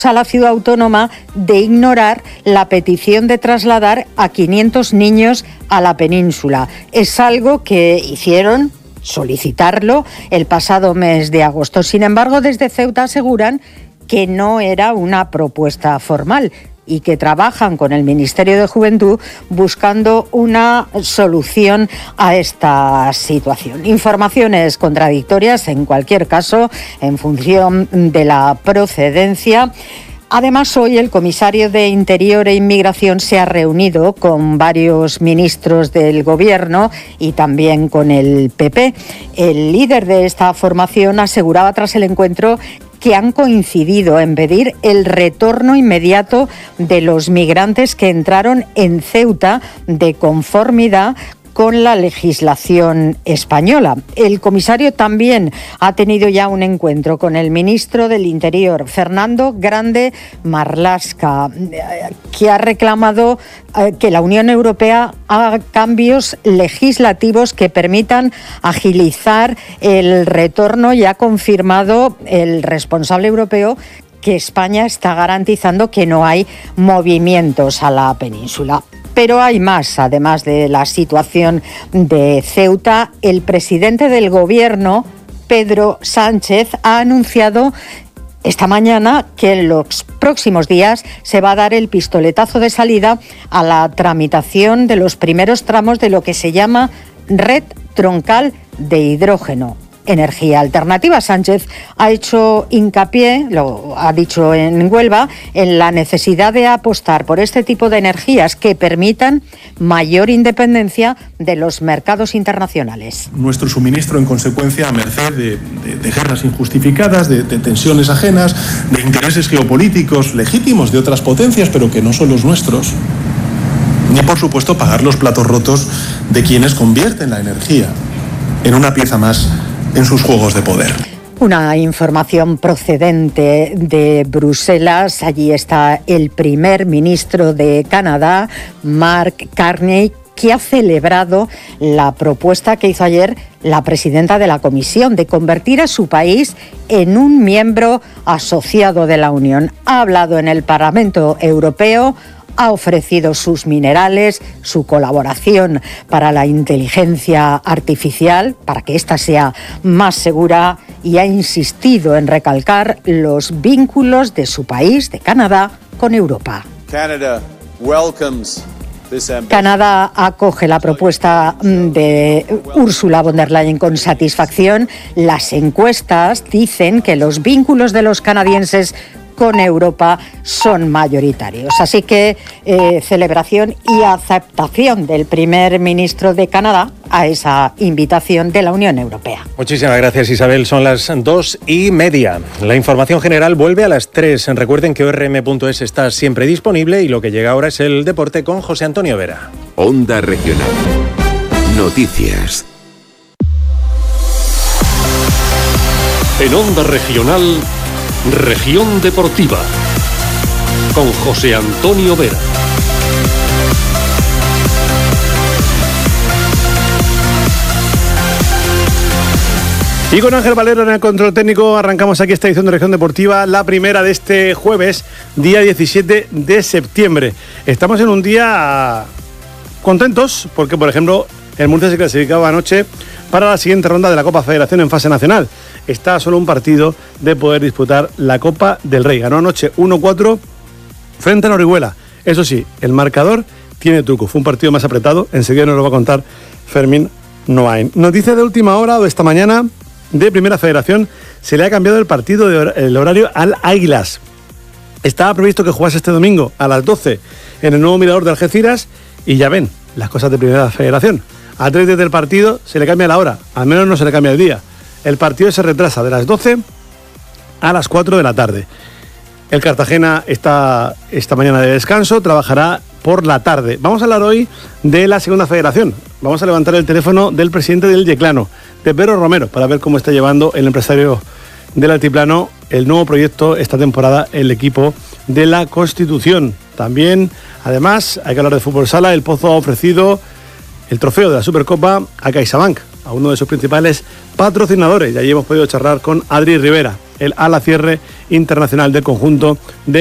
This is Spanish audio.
a la ciudad autónoma de ignorar la petición de trasladar a 500 niños a la península. Es algo que hicieron solicitarlo el pasado mes de agosto. Sin embargo, desde Ceuta aseguran que no era una propuesta formal y que trabajan con el Ministerio de Juventud buscando una solución a esta situación. Informaciones contradictorias, en cualquier caso, en función de la procedencia. Además, hoy el comisario de Interior e Inmigración se ha reunido con varios ministros del Gobierno y también con el PP. El líder de esta formación aseguraba tras el encuentro que han coincidido en pedir el retorno inmediato de los migrantes que entraron en Ceuta de conformidad con la legislación española. El comisario también ha tenido ya un encuentro con el ministro del Interior, Fernando Grande Marlaska, que ha reclamado que la Unión Europea haga cambios legislativos que permitan agilizar el retorno, y ha confirmado el responsable europeo que España está garantizando que no hay movimientos a la península. Pero hay más, además de la situación de Ceuta. El presidente del Gobierno, Pedro Sánchez, ha anunciado esta mañana que en los próximos días se va a dar el pistoletazo de salida a la tramitación de los primeros tramos de lo que se llama Red Troncal de Hidrógeno. Energía alternativa. Sánchez ha hecho hincapié, lo ha dicho en Huelva, en la necesidad de apostar por este tipo de energías que permitan mayor independencia de los mercados internacionales. Nuestro suministro, en consecuencia, a merced de guerras injustificadas, de tensiones ajenas, de intereses geopolíticos legítimos de otras potencias, pero que no son los nuestros. Ni, por supuesto, pagar los platos rotos de quienes convierten la energía en una pieza más en sus juegos de poder. Una información procedente de Bruselas. Allí está el primer ministro de Canadá, Mark Carney, que ha celebrado la propuesta que hizo ayer la presidenta de la Comisión de convertir a su país en un miembro asociado de la Unión. Ha hablado en el Parlamento Europeo, ha ofrecido sus minerales, su colaboración para la inteligencia artificial, para que ésta sea más segura, y ha insistido en recalcar los vínculos de su país, de Canadá, con Europa. Canadá acoge la propuesta de Ursula von der Leyen con satisfacción. Las encuestas dicen que los vínculos de los canadienses con Europa son mayoritarios. Así que celebración y aceptación del primer ministro de Canadá a esa invitación de la Unión Europea. Muchísimas gracias, Isabel. Son las 2:30. La información general vuelve a las 3. Recuerden que ORM.es está siempre disponible y lo que llega ahora es el deporte con José Antonio Vera. Onda Regional. Noticias. En Onda Regional, Región Deportiva, con José Antonio Vera. Y con Ángel Valero en el control técnico arrancamos aquí esta edición de Región Deportiva, la primera de este jueves, día 17 de septiembre. Estamos en un día contentos porque, por ejemplo, el Murcia se clasificaba anoche para la siguiente ronda de la Copa Federación en fase nacional. Está a solo un partido de poder disputar la Copa del Rey. Ganó anoche 1-4 frente a Orihuela. Eso sí, el marcador tiene truco. Fue un partido más apretado. Enseguida nos lo va a contar Fermín Noain. Noticia de última hora o esta mañana de Primera Federación. Se le ha cambiado el partido, el horario al Águilas. Estaba previsto que jugase este domingo a las 12 en el nuevo Mirador de Algeciras. Y ya ven, las cosas de Primera Federación. A 3 días del partido se le cambia la hora. Al menos no se le cambia el día. El partido se retrasa de las 12 a las 4 de la tarde. El Cartagena está esta mañana de descanso, trabajará por la tarde. Vamos a hablar hoy de la Segunda Federación. Vamos a levantar el teléfono del presidente del Yeclano, de Pedro Romero, para ver cómo está llevando el empresario del Altiplano el nuevo proyecto esta temporada, el equipo de la Constitución. También, además, hay que hablar de fútbol sala. El Pozo ha ofrecido el trofeo de la Supercopa a CaixaBank. a uno de sus principales patrocinadores. Y allí hemos podido charlar con Adri Rivera, el ala cierre internacional del conjunto de